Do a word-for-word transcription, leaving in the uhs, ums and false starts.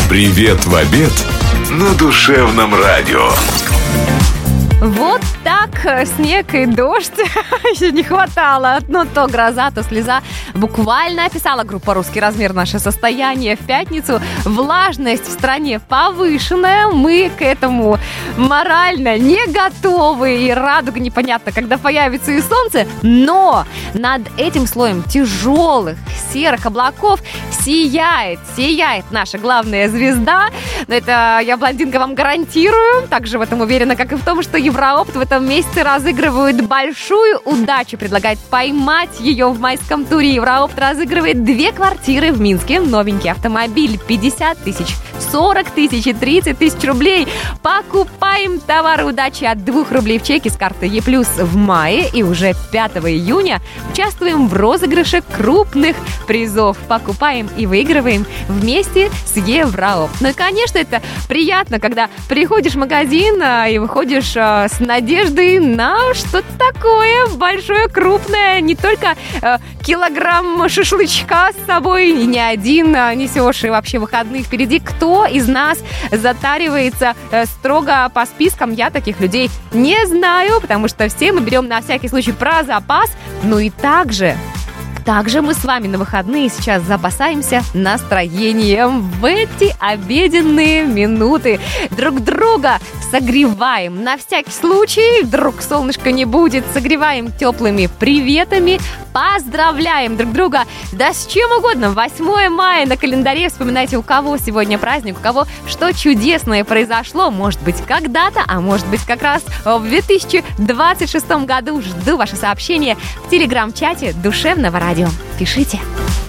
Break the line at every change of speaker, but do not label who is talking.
Привет в обед на Душевном радио.
Вот так, снег и дождь еще не хватало. Но то гроза, то слеза. Буквально описала группа «Русский размер» наше состояние в пятницу. Влажность в стране повышенная. Мы к этому морально не готовы. И радуга непонятно, когда появится и солнце. Но над этим слоем тяжелых серых облаков сияет, сияет наша главная звезда. Это я, блондинка, вам гарантирую. Также в этом уверена, как и в том, что Евроопт в этом месяце разыгрывает большую удачу. Предлагает поймать ее в майском туре. Евроопт разыгрывает две квартиры в Минске. Новенький автомобиль пятьдесят тысяч, сорок тысяч и тридцать тысяч рублей. Покупаем товары удачи от двух рублей в чеке с карты Е плюс в мае. И уже пятого июня участвуем в розыгрыше крупных призов. Покупаем и выигрываем вместе с Евроопт. Ну и, конечно, это приятно, когда приходишь в магазин и выходишь с надеждой на что-то такое большое, крупное. Не только э, килограмм шашлычка с собой, и не один э, несешь, и вообще выходные впереди. Кто из нас затаривается э, строго по спискам? Я таких людей не знаю, потому что все мы берем на всякий случай про запас. Ну и также... Также мы с вами на выходные сейчас запасаемся настроением в эти обеденные минуты. Друг друга согреваем. На всякий случай, вдруг солнышко не будет, согреваем теплыми приветами. Поздравляем друг друга. Да с чем угодно. восьмое мая на календаре. Вспоминайте, у кого сегодня праздник, у кого что чудесное произошло. Может быть, когда-то, а может быть, как раз в две тысячи двадцать шестом году. Жду ваши сообщения в телеграм-чате Душевного радио. Пишите.